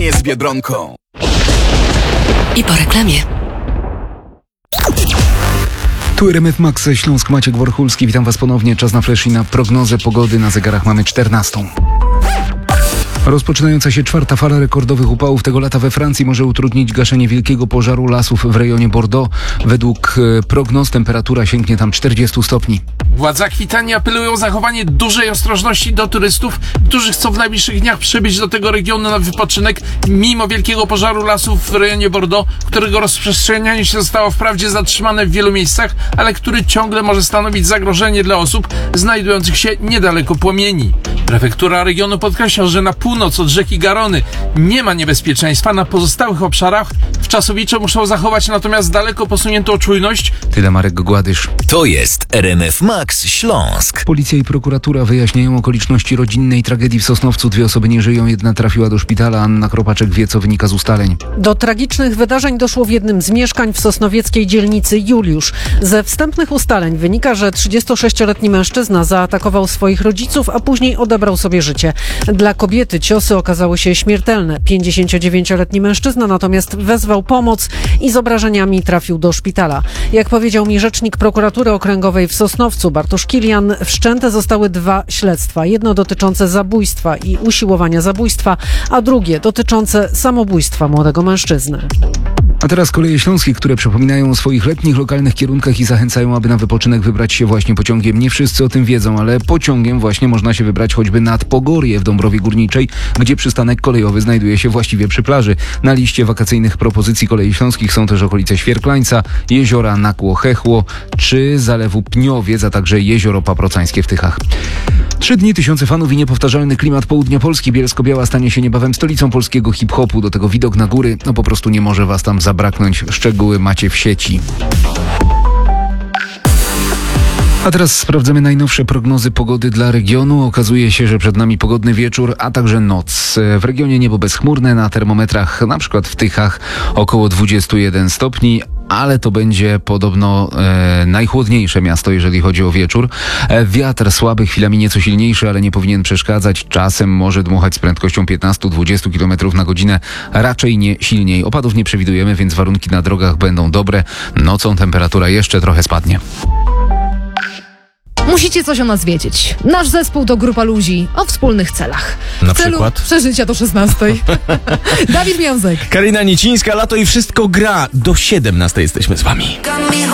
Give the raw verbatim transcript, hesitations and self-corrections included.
Spotkanie z Biedronką. I po reklamie. Tu R M F Max, Śląsk, Maciek Warchulski. Witam Was ponownie. Czas na flash i na prognozę pogody. Na zegarach mamy czternastą. Rozpoczynająca się czwarta fala rekordowych upałów tego lata we Francji może utrudnić gaszenie wielkiego pożaru lasów w rejonie Bordeaux. Według prognoz temperatura sięgnie tam czterdzieści stopni. Władze Akwitanii apelują o zachowanie dużej ostrożności do turystów, którzy chcą w najbliższych dniach przybyć do tego regionu na wypoczynek mimo wielkiego pożaru lasów w rejonie Bordeaux, którego rozprzestrzenianie się zostało wprawdzie zatrzymane w wielu miejscach, ale który ciągle może stanowić zagrożenie dla osób znajdujących się niedaleko płomieni. Prefektura regionu podkreśla, że na północ od rzeki Garony nie ma niebezpieczeństwa, na pozostałych obszarach wczasowicze muszą zachować natomiast daleko posuniętą czujność. Tyle Marek Gładysz. To jest R M F Max Śląsk. Policja i prokuratura wyjaśniają okoliczności rodzinnej tragedii w Sosnowcu. Dwie osoby nie żyją, jedna trafiła do szpitala. Anna Kropaczek wie, co wynika z ustaleń. Do tragicznych wydarzeń doszło w jednym z mieszkań w sosnowieckiej dzielnicy Juliusz. Ze wstępnych ustaleń wynika, że trzydziestosześcioletni mężczyzna zaatakował swoich rodziców, a później odebrał sobie życie. Dla kobiety ciosy okazały się śmiertelne. pięćdziesięciodziewięcioletni mężczyzna natomiast wezwał pomoc i z obrażeniami trafił do szpitala. Jak powiedział mi rzecznik prokuratury okręgowej w Sosnowcu, Bartosz Kilian, wszczęte zostały dwa śledztwa. Jedno dotyczące zabójstwa i usiłowania zabójstwa, a drugie dotyczące samobójstwa młodego mężczyzny. A teraz koleje śląskie, które przypominają o swoich letnich lokalnych kierunkach i zachęcają, aby na wypoczynek wybrać się właśnie pociągiem. Nie wszyscy o tym wiedzą, ale pociągiem właśnie można się wybrać choćby nad Pogorje w Dąbrowie Górniczej, gdzie przystanek kolejowy znajduje się właściwie przy plaży. Na liście wakacyjnych propozycji kolei śląskich są też okolice Świerklańca, jeziora Nakło-Chechło czy Zalewu Pniowiec, a także jezioro Paprocańskie w Tychach. Trzy dni, tysiące fanów i niepowtarzalny klimat południa Polski. Bielsko-Biała stanie się niebawem stolicą polskiego hip-hopu. Do tego widok na góry, no po prostu nie może Was tam zabraknąć. Szczegóły macie w sieci. A teraz sprawdzamy najnowsze prognozy pogody dla regionu. Okazuje się, że przed nami pogodny wieczór, a także noc. W regionie niebo bezchmurne, na termometrach na przykład w Tychach około dwadzieścia jeden stopni, ale to będzie podobno e, najchłodniejsze miasto, jeżeli chodzi o wieczór. E, wiatr słaby, chwilami nieco silniejszy, ale nie powinien przeszkadzać. Czasem może dmuchać z prędkością piętnaście do dwudziestu kilometrów na godzinę, raczej nie silniej. Opadów nie przewidujemy, więc warunki na drogach będą dobre. Nocą temperatura jeszcze trochę spadnie. Musicie coś o nas wiedzieć. Nasz zespół to grupa ludzi o wspólnych celach. Na w celu przykład? przeżycia do szesnastej. Dawid Wiązek. Karina Nicińska, lato i wszystko gra. Do siedemnastej jesteśmy z wami.